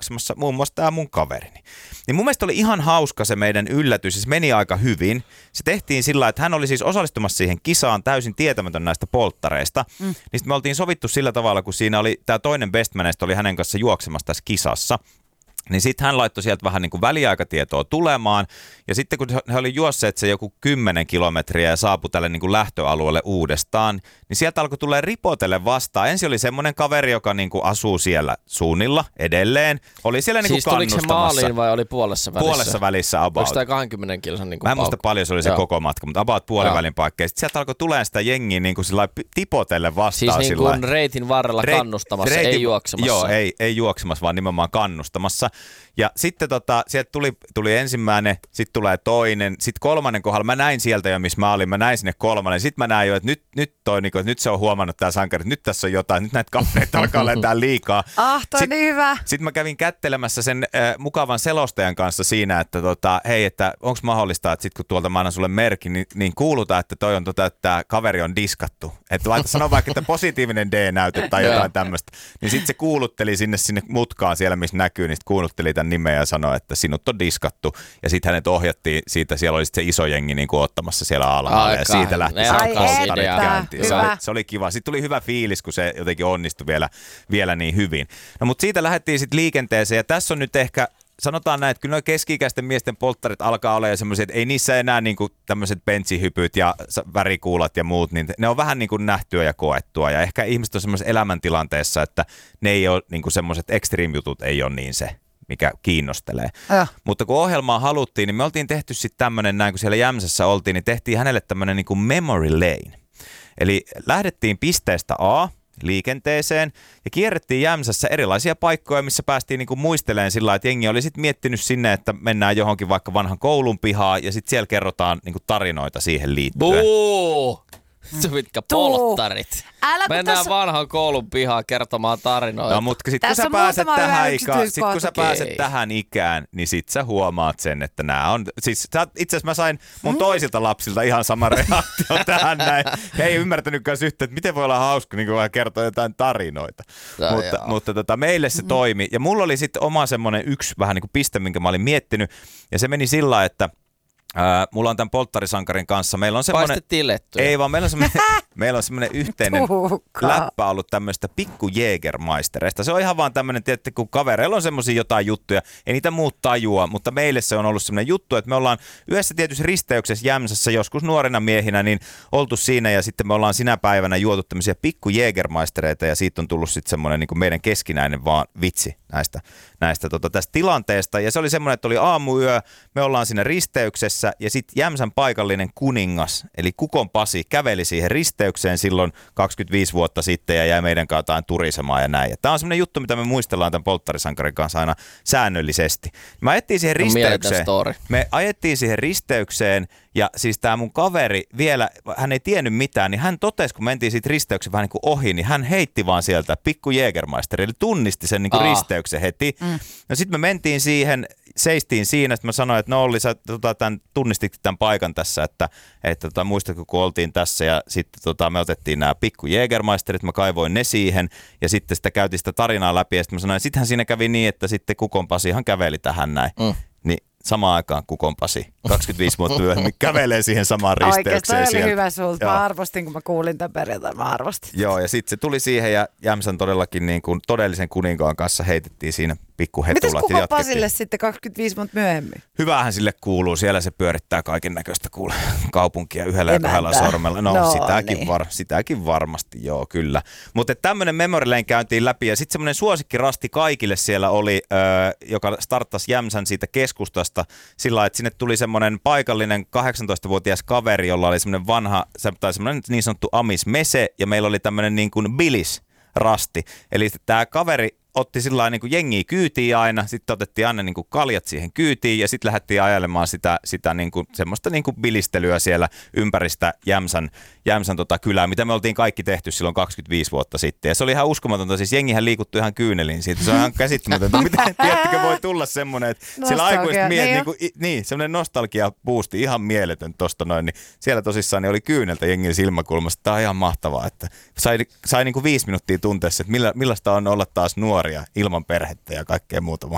juoksemassa muun muassa tämä mun kaverini. Niin mun mielestä oli ihan hauska se meidän yllätys, se meni aika hyvin. Se tehtiin sillä lailla, että hän oli siis osallistumassa siihen kisaan täysin tietämätön näistä polttareista. Niin sitten me oltiin sovittu sillä tavalla, kun siinä oli tämä toinen bestmaneista oli hänen kanssa juoksemassa tässä kisassa. Niin sitten hän laittoi sieltä vähän niin kuin väliaikatietoa tulemaan. Ja sitten kun he oli juosseet se joku 10 kilometriä ja saapui tälle niin kuin lähtöalueelle uudestaan, niin sieltä alkoi tulee ripotelle vastaan. Ensin oli semmoinen kaveri, joka niin kuin asuu siellä suunnilla edelleen. Oli siellä niin kuin kannustamassa. Siis tuliko se maaliin vai oli puolessa välissä? Puolessa välissä about. Oliko tämä 20 kilsan niin kuin Mä en muista paljon se oli se koko matka, mutta about puolivälin paikka. Sitten sieltä alkoi tulee sitä jengiä niin kuin tipotelle vastaan. Siis niin kuin reitin varrella kannustamassa, ei juoksemassa. Joo, ei juoksemassa, vaan nimenomaan kannustamassa. Ja sitten sieltä tuli ensimmäinen, sitten tulee toinen, sitten kolmannen kohdalla. Mä näin sieltä jo, missä mä olin, mä näin sinne kolmannen. Sitten mä näin jo, että nyt se on huomannut tämä sankari, että nyt tässä on jotain, nyt näitä kavereita alkaa lentää liikaa. Toi niin hyvä. Sitten mä kävin kättelemässä sen mukavan selostajan kanssa siinä, että hei, että onko mahdollista, että sitten kun tuolta mä annan sulle merkin, niin kuulutaan, että toi on että tämä kaveri on diskattu. Että sano vaikka, että positiivinen D-näyte tai jotain tämmöistä. Niin sitten se kuulutteli sinne mutkaan siellä, missä näkyy, niin sitten kuulutteli tämän nimeä ja sanoi, että sinut on diskattu. Ja sitten hänet ohjattiin siitä, siellä oli se iso jengi niin kuin ottamassa siellä alhaalla. Ja siitä lähti käyntiin. Se oli kiva. Sitten tuli hyvä fiilis, kun se jotenkin onnistui vielä niin hyvin. No mutta siitä lähdettiin sitten liikenteeseen ja tässä on nyt ehkä, sanotaan näin, että kyllä nuo keski-ikäisten miesten polttarit alkaa olla jo semmoisia, että ei niissä enää niinku tämmöiset bentsihypyt ja värikuulat ja muut, niin ne on vähän niinku nähtyä ja koettua. Ja ehkä ihmiset on semmoisessa elämäntilanteessa, että ne ei ole niinku semmoiset extreme-jutut ei ole niin se, mikä kiinnostelee. Mutta kun ohjelmaa haluttiin, niin me oltiin tehty sitten tämmöinen, näin kun siellä Jämsässä oltiin, niin tehtiin hänelle tämmöinen niinku memory lane. Eli lähdettiin pisteestä A liikenteeseen ja kierrettiin Jämsässä erilaisia paikkoja, missä päästiin niinku muistelemaan sillä lailla, että jengi oli sitten miettinyt sinne, että mennään johonkin vaikka vanhan koulun pihaan ja sitten siellä kerrotaan niinku tarinoita siihen liittyen. Mitkä polttarit. Mennään vanhan koulun pihaan kertomaan tarinoita. No, mutta sitten kun sä pääset tähän ikään, niin sit sä huomaat sen, että nämä on, siis itse asiassa mä sain mun toisilta lapsilta ihan sama reaktio tähän näin. He ei ymmärtänytkään yhtä, että miten voi olla hauska niin vaan kertoa jotain tarinoita. Mutta meille se toimi. Ja mulla oli sitten oma semmoinen yksi vähän niin kuin piste, minkä mä olin miettinyt. Ja se meni sillä lailla, että mulla on tämän polttarisankarin kanssa. Meillä on semmoinen, paistettiin lettuja. Ei vaan, meillä on semmoinen yhteinen läppä ollut tämmöistä pikku Jägermeistereista. Se on ihan vaan tämmöinen, tietysti kun kavereilla on semmoisia jotain juttuja, ei niitä muut tajua, mutta meille se on ollut semmoinen juttu, että me ollaan yhdessä tietyssä risteyksessä Jämsässä joskus nuorina miehinä, niin oltu siinä ja sitten me ollaan sinä päivänä juotu tämmöisiä pikku Jägermeistereitä ja siitä on tullut sitten semmoinen niin kuin meidän keskinäinen vaan vitsi tästä tilanteesta. Ja se oli semmoinen, että oli aamuyö, me ollaan siinä risteyksessä ja sitten Jämsän paikallinen kuningas, eli Kukon Pasi, käveli siihen risteykseen silloin 25 vuotta sitten ja jäi meidän kanssa jotain turisemaan ja näin. Tämä on semmoinen juttu, mitä me muistellaan tämän polttarisankarin kanssa aina säännöllisesti. Me ajettiin siihen risteykseen ja siis tämä mun kaveri vielä, hän ei tiennyt mitään, niin hän totesi, kun mentiin siitä risteyksen vähän niin kuin ohi, niin hän heitti vaan sieltä pikku Jägermeisteri, eli tunnisti sen niin kuin risteyksen heti. No sitten me mentiin siihen, seistiin siinä, että mä sanoin, että no Olli, sä tunnistit tämän paikan tässä, että muistatko, kun oltiin tässä ja sitten me otettiin nämä pikku Jägermeisterit, mä kaivoin ne siihen ja sitten sitä käytiin sitä tarinaa läpi ja sitten mä sanoin, että sittenhän siinä kävi niin, että sitten Kukon Pasihan käveli tähän näin. Niin samaan aikaan Kukon Pasi, 25 vuotta myöhemmin, kävelee siihen samaan risteykseen. Oikein, toi oli hyvä sulta. Mä arvostin, kun mä kuulin tämän perjantaina, mä arvostin. Joo, ja sitten se tuli siihen ja Jämsän todellakin niin kuin todellisen kuninkaan kanssa heitettiin siinä pikkuhetulat. Mitäs Kukon Pasille sitten 25 vuotta myöhemmin? Hyvähän sille kuuluu. Siellä se pyörittää kaiken näköistä kaupunkia yhdellä ja kahdella sormella. No sitäkin varmasti, joo, kyllä. Mutta tämmöinen memory lane käyntiin läpi ja sitten semmoinen suosikkirasti kaikille siellä oli, joka starttasi Jämsän siitä keskustasta sillä lailla, että sinne tuli semmoinen paikallinen 18-vuotias kaveri, jolla oli semmoinen vanha, tai semmoinen niin sanottu amismese ja meillä oli tämmöinen niin kuin bilis-rasti. Eli tämä kaveri otti sillä lailla niin kuin jengiä kyytiin aina, sitten otettiin aina niin kuin kaljat siihen kyytiin ja sitten lähdettiin ajelemaan sitä niin kuin, semmoista niin kuin bilistelyä siellä ympäristä Jämsän kylää, mitä me oltiin kaikki tehty silloin 25 vuotta sitten. Ja se oli ihan uskomatonta, siis jengihän liikuttui ihan kyyneliin siitä, se on ihan käsittämätöntä. Miten tiedättekö voi tulla semmoinen, että siellä aikuiset miehet, niin semmoinen nostalgia-boosti, ihan mieletön tosta noin, niin siellä tosissaan niin oli kyyneltä jengin silmäkulmasta. Tämä on ihan mahtavaa, että sai niin kuin 5 minuuttia tuntea se, että millaista on olla taas nuoria ilman perhettä ja kaikkea muuta